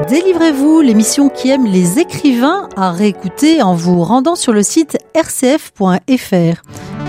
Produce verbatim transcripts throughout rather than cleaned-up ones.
Délivrez-vous, l'émission qui aime les écrivains, à réécouter en vous rendant sur le site r c f point f r.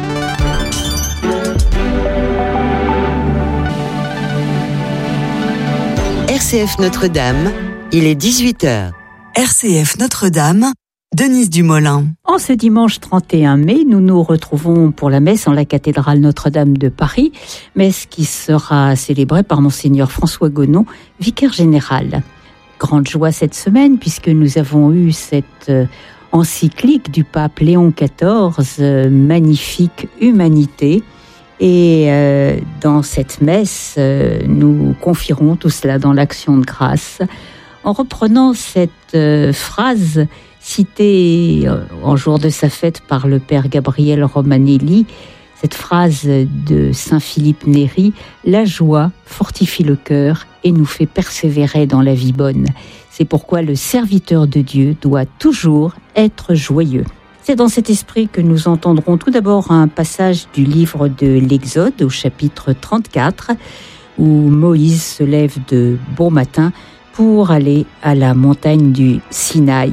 R C F Notre-Dame, il est dix-huit heures. R C F Notre-Dame, Denise Dumoulin. En ce dimanche trente et un mai, nous nous retrouvons pour la messe en la cathédrale Notre-Dame de Paris, messe qui sera célébrée par Monseigneur François Gonon, vicaire général. Grande joie cette semaine puisque nous avons eu cette encyclique du pape Léon quatorze, magnifique humanité. Et euh, dans cette messe, euh, nous confierons tout cela dans l'action de grâce en reprenant cette euh, phrase citée euh, en jour de sa fête par le père Gabriel Romanelli, cette phrase de saint Philippe Néri: « La joie fortifie le cœur et nous fait persévérer dans la vie bonne. C'est pourquoi le serviteur de Dieu doit toujours être joyeux. » C'est dans cet esprit que nous entendrons tout d'abord un passage du livre de l'Exode au chapitre trente-quatre, où Moïse se lève de bon matin pour aller à la montagne du Sinaï.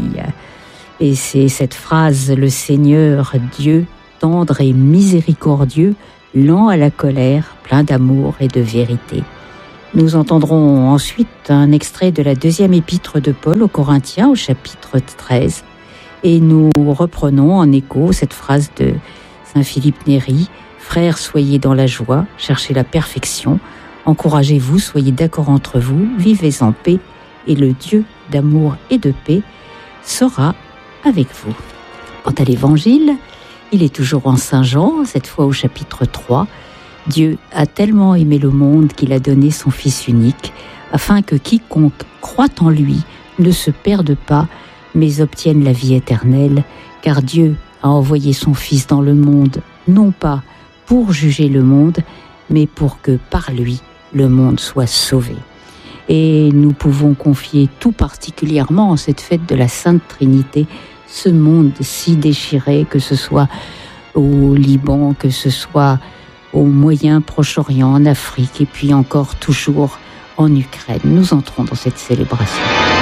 Et c'est cette phrase: « Le Seigneur Dieu, tendre et miséricordieux, lent à la colère, plein d'amour et de vérité. » Nous entendrons ensuite un extrait de la deuxième épître de Paul aux Corinthiens au chapitre treize. Et nous reprenons en écho cette phrase de saint Philippe Néri: « Frères, soyez dans la joie, cherchez la perfection, encouragez-vous, soyez d'accord entre vous, vivez en paix, et le Dieu d'amour et de paix sera avec vous. » Quant à l'évangile, il est toujours en saint Jean, cette fois au chapitre trois. « Dieu a tellement aimé le monde qu'il a donné son Fils unique, afin que quiconque croit en lui ne se perde pas, mais obtiennent la vie éternelle, car Dieu a envoyé son Fils dans le monde, non pas pour juger le monde, mais pour que par lui, le monde soit sauvé. » Et nous pouvons confier tout particulièrement en cette fête de la Sainte Trinité, ce monde si déchiré, que ce soit au Liban, que ce soit au Moyen Proche-Orient, en Afrique, et puis encore toujours en Ukraine. Nous entrons dans cette célébration.